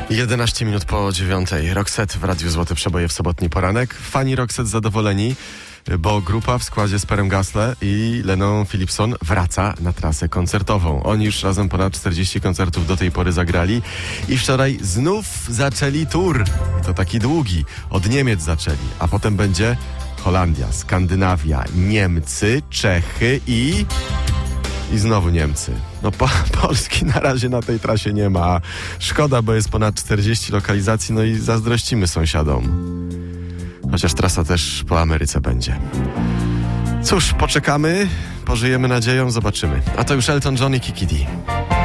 11 minut po 9. Roxette w Radiu Złote Przeboje w sobotni poranek. Fani Roxette zadowoleni, bo grupa w składzie z Perem Gasly i Leną Philipson wraca na trasę koncertową. Oni już razem ponad 40 koncertów do tej pory zagrali i wczoraj znów zaczęli tour. I to taki długi. Od Niemiec zaczęli, a potem będzie Holandia, Skandynawia, Niemcy, Czechy i znowu Niemcy. No Polski na razie na tej trasie nie ma. Szkoda, bo jest ponad 40 lokalizacji, no i zazdrościmy sąsiadom. Chociaż trasa też po Ameryce będzie. Cóż, poczekamy, pożyjemy nadzieją, zobaczymy. A to już Elton John i Kiki D.